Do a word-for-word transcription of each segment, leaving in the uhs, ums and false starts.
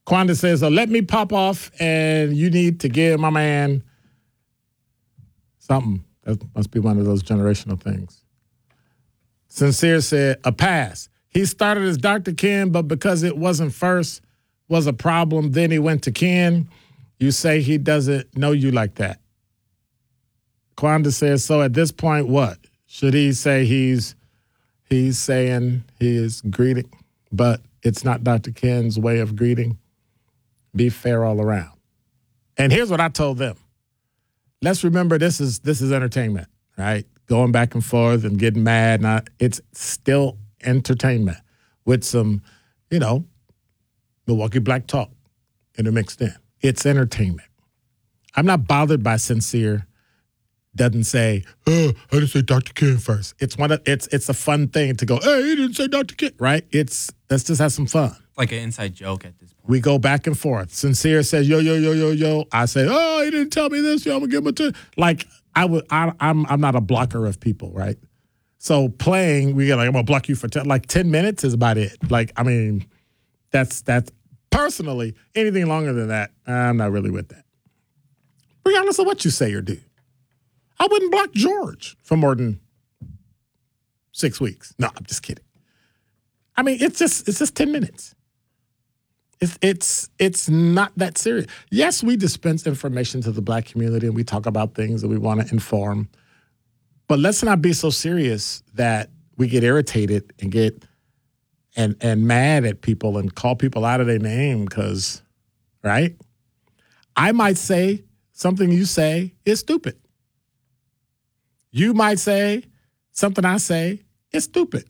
Quanda says, so let me pop off and you need to give my man something. That must be one of those generational things. Sincere said, a pass. He started as Doctor Ken, but because it wasn't first was a problem, then he went to Ken. You say he doesn't know you like that. Quanda says, so at this point, what? Should he say he's he's saying he is greeting, but it's not Doctor Ken's way of greeting? Be fair all around. And here's what I told them. Let's remember this is this is entertainment, right? Going back and forth and getting mad. Not, it's still entertainment with some, you know, Milwaukee Black talk intermixed in. It's entertainment. I'm not bothered by Sincere. Doesn't say, oh, I didn't say Doctor Ken first. It's one of it's it's a fun thing to go, hey, he didn't say Doctor Ken, right? It's let's just have some fun. Like an inside joke at this point. We go back and forth. Sincere says, yo, yo, yo, yo, yo. I say, oh, he didn't tell me this. Yo, I'm gonna give him a two. Like I would, I, I'm I'm not a blocker of people, right? So playing, we get like I'm gonna block you for ten, like ten minutes is about it. Like I mean, that's that's personally anything longer than that, I'm not really with that. Regardless of what you say or do. I wouldn't block George for more than six weeks. No, I'm just kidding. I mean, it's just it's just ten minutes. It's it's it's not that serious. Yes, we dispense information to the black community and we talk about things that we want to inform. But let's not be so serious that we get irritated and get and and mad at people and call people out of their name because, right? I might say something you say is stupid. You might say something I say is stupid.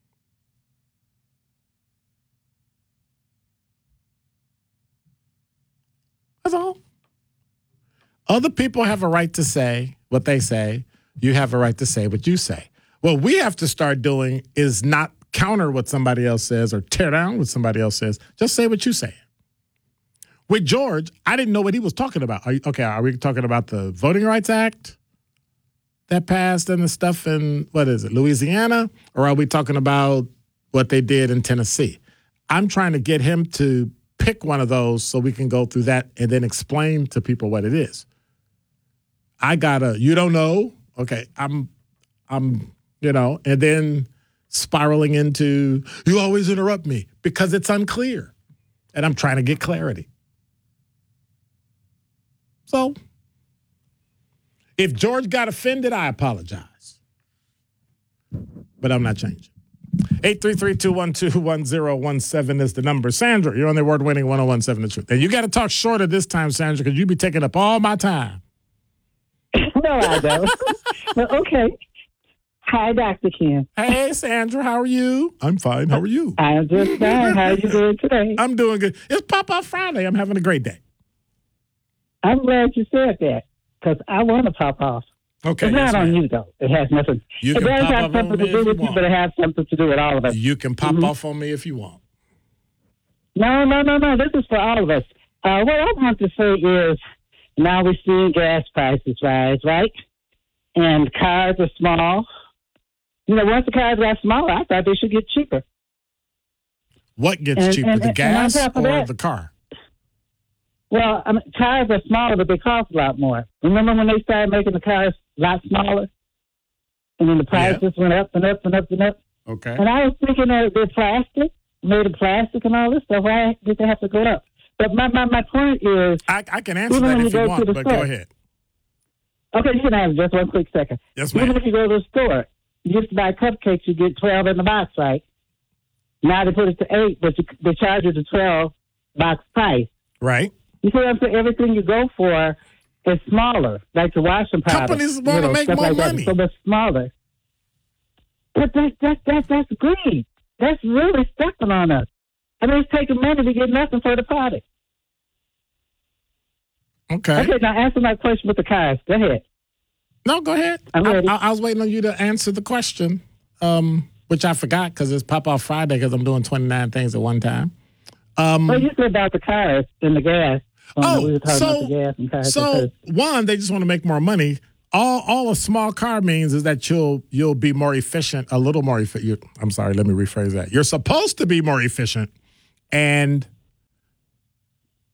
That's all. Other people have a right to say what they say. You have a right to say what you say. What we have to start doing is not counter what somebody else says or tear down what somebody else says. Just say what you say. With George, I didn't know what he was talking about. Are you, okay, are we talking about the Voting Rights Act that passed and the stuff in, what is it, Louisiana? Or are we talking about what they did in Tennessee? I'm trying to get him to pick one of those so we can go through that and then explain to people what it is. I gotta, you don't know? Okay, I'm, I'm, you know, and then spiraling into, you always interrupt me because it's unclear. And I'm trying to get clarity. So, if George got offended, I apologize. But I'm not changing. eight three three, two one two, one zero one seven is the number. Sandra, you're on the award-winning one oh one seven The Truth. And you got to talk shorter this time, Sandra, because you be taking up all my time. No, I don't. Well, okay. Hi, Doctor Ken. Hey, Sandra, how are you? I'm fine. How are you? I'm just fine. How are you doing today? I'm doing good. It's Pop-Up Friday. I'm having a great day. I'm glad you said that because I want to pop off. Okay. It's yes, not on ma'am. you, though. It has nothing. You it can does pop have up something on to me do if with you you, but it want. has something to do with all of us. You can pop Mhm. off on me if you want. No, no, no, no. This is for all of us. Uh, what I want to say is now we're seeing gas prices rise, right? And cars are small. You know, once the cars got smaller, I thought they should get cheaper. What gets And- cheaper, and- the and gas on top of or that- the car? Well, I mean, cars are smaller, but they cost a lot more. Remember when they started making the cars a lot smaller? And then the prices went up and up and up and up. Okay. And I was thinking that they're plastic, made of plastic and all this stuff. Why did they have to go up? But my, my, my point is... I, I can answer even that when if you you go want, to the but store- go ahead. Okay, you can have just one quick second. Yes, Even ma'am. if you go to the store, you used to buy cupcakes, you get twelve in the box, right? Now they put it to eight, but you, they charge you the twelve box price. Right. You see what I'm saying? Everything you go for is smaller, like the washing powder. Companies you wanna know, make stuff more like that. money. So much smaller. But that, that, that, that's greed. That's really stepping on us. I mean, it's taking money to get nothing for the product. Okay. Okay, now answer my question with the cars. Go ahead. No, go ahead. I'm I, ready. I, I was waiting on you to answer the question, um, which I forgot because it's Pop-Off Friday because I'm doing twenty-nine things at one time. Um, Well, you said about the cars and the gas. Um, oh, we were talking so, about the gas and cars. so one, they just want to make more money. All all a small car means is that you'll you'll be more efficient, a little more efficient. I'm sorry, let me rephrase that. You're supposed to be more efficient, and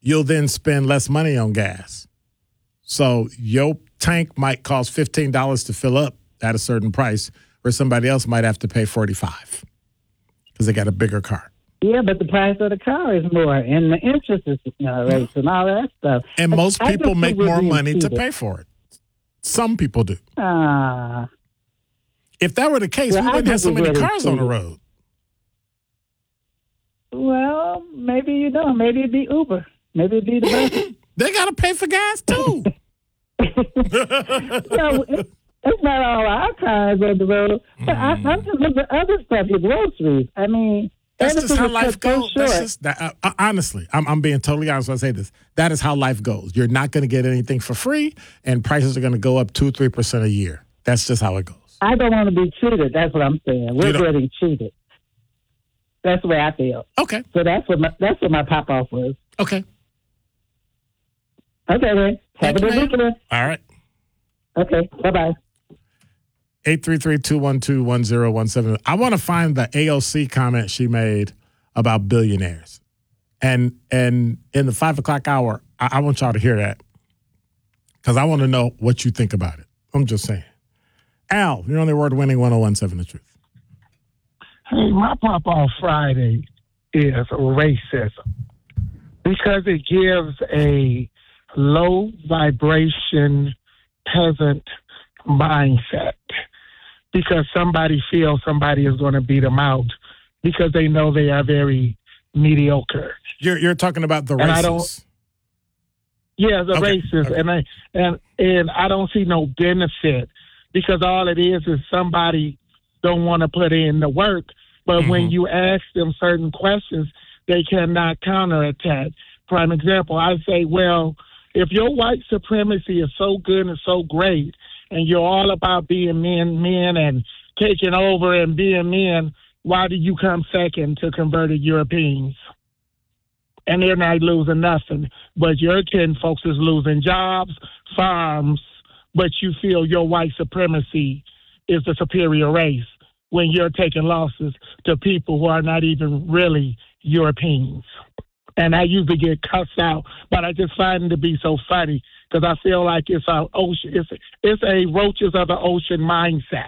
you'll then spend less money on gas. So your tank might cost fifteen dollars to fill up at a certain price, where somebody else might have to pay forty-five dollars because they got a bigger car. Yeah, but the price of the car is more, and the interest is uh, rates and all that stuff. And I- most I people just make think we're more being money to cheated. pay for it. Some people do. Ah, If that were the case, Well, we I wouldn't have so think we're many really cars on the cheated. road. well, maybe you don't. Maybe it'd be Uber. Maybe it'd be the bus. They got to pay for gas too. No, it- it's not all our cars on the road. But I, I'm just looking at other stuff, your groceries. I mean, That's just everything how is life cut so goes. That's short. just that. Uh, uh, honestly, I'm, I'm being totally honest when I say this. That is how life goes. You're not going to get anything for free, and prices are going to go up two, three percent a year. That's just how it goes. I don't want to be cheated. That's what I'm saying. You We're don't- getting cheated. That's the way I feel. Okay. So that's what my, that's what my pop off was. Okay. Okay, then. Have Thank a you, good ma'am. weekend. All right. Okay, bye bye. eight three three, two one two, one zero one seven. I want to find the A O C comment she made about billionaires. And and in the five o'clock hour, I, I want y'all to hear that because I want to know what you think about it. I'm just saying. Al, you're on the award-winning one oh one seven The Truth. Hey, my pop off Friday is racism because it gives a low vibration peasant mindset because somebody feels somebody is going to beat them out because they know they are very mediocre. You're you're talking about the And I don't- racists. Yeah, the Okay, racist, okay. and I and and I don't see no benefit because all it is is somebody don't want to put in the work, but when Mhm. you ask them certain questions, they cannot counterattack. Prime example, I say, well, if your white supremacy is so good and so great, and you're all about being men, men, and taking over and being men, why do you come second to converted Europeans? And they're not losing nothing. But your kin folks is losing jobs, farms, but you feel your white supremacy is the superior race when you're taking losses to people who are not even really Europeans. And I usually get cussed out, but I just find it to be so funny because I feel like it's a ocean, it's it's a roaches of the ocean mindset.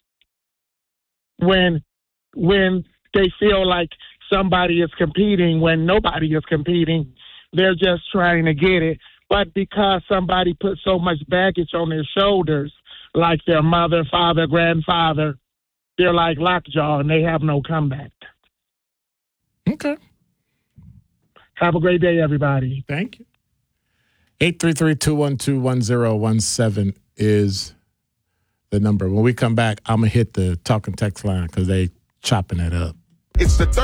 When when they feel like somebody is competing when nobody is competing, they're just trying to get it. But because somebody put so much baggage on their shoulders, like their mother, father, grandfather, they're like lockjaw and they have no comeback. Okay. Have a great day, everybody. Thank you. eight three three, two one two, one zero one seven is the number. When we come back, I'm going to hit the talk and text line because they chopping it up. It's the